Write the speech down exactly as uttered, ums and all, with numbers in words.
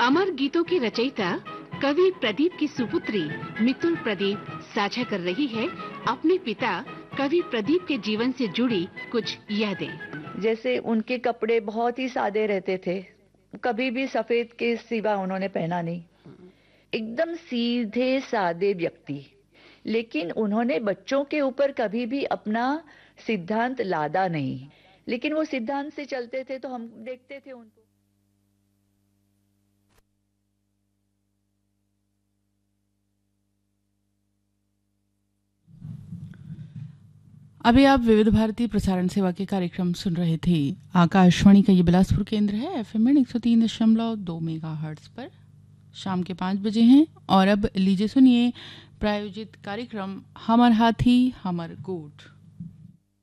अमर गीतों की रचयिता कवि प्रदीप की सुपुत्री मितुल प्रदीप साझा कर रही है अपने पिता कवि प्रदीप के जीवन से जुड़ी कुछ यादें। जैसे उनके कपड़े बहुत ही सादे रहते थे, कभी भी सफेद के सिवा उन्होंने पहना नहीं, एकदम सीधे सादे व्यक्ति। लेकिन उन्होंने बच्चों के ऊपर कभी भी अपना सिद्धांत लादा नहीं, लेकिन वो सिद्धांत से चलते थे तो हम देखते थे उनको। अभी आप विविध भारती प्रसारण सेवा के कार्यक्रम सुन रहे थे। आकाशवाणी का ये बिलासपुर केंद्र है, एफएम में एक सौ तीन दशमलव दो मेगा हर्ट्ज पर। शाम के पाँच बजे हैं और अब लीजिए सुनिए प्रायोजित कार्यक्रम हमर हाथी हमर गोठ।